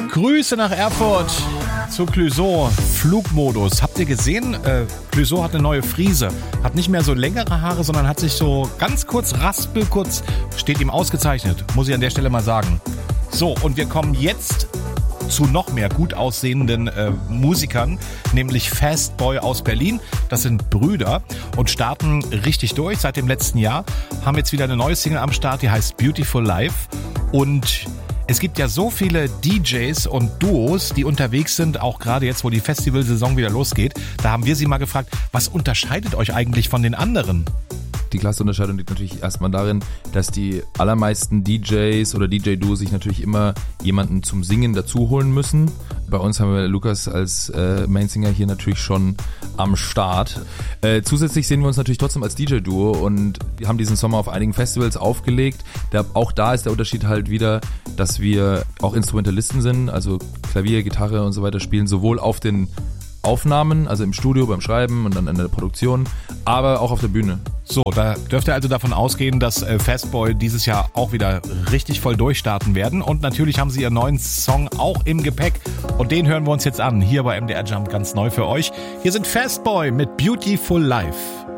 Grüße nach Erfurt zu Clouseau. Flugmodus. Habt ihr gesehen? Clouseau hat eine neue Frise. Hat nicht mehr so längere Haare, sondern hat sich so ganz kurz, raspelkurz, steht ihm ausgezeichnet. Muss ich an der Stelle mal sagen. So, und wir kommen jetzt zu noch mehr gut aussehenden Musikern, nämlich Fastboy aus Berlin. Das sind Brüder und starten richtig durch. Seit dem letzten Jahr haben jetzt wieder eine neue Single am Start, die heißt Beautiful Life. Und es gibt ja so viele DJs und Duos, die unterwegs sind, auch gerade jetzt, wo die Festivalsaison wieder losgeht. Da haben wir sie mal gefragt, was unterscheidet euch eigentlich von den anderen? Die klasse Unterscheidung liegt natürlich erstmal darin, dass die allermeisten DJs oder DJ-Duos sich natürlich immer jemanden zum Singen dazu holen müssen. Bei uns haben wir Lukas als Mainsinger hier natürlich schon am Start. Zusätzlich sehen wir uns natürlich trotzdem als DJ-Duo und wir haben diesen Sommer auf einigen Festivals aufgelegt. Auch da ist der Unterschied halt wieder, dass wir auch Instrumentalisten sind, also Klavier, Gitarre und so weiter spielen, sowohl auf den Aufnahmen, also im Studio beim Schreiben und dann in der Produktion, aber auch auf der Bühne. So, da dürft ihr also davon ausgehen, dass Fastboy dieses Jahr auch wieder richtig voll durchstarten werden. Und natürlich haben sie ihren neuen Song auch im Gepäck. Und den hören wir uns jetzt an, hier bei MDR Jump ganz neu für euch. Hier sind Fastboy mit Beautiful Life.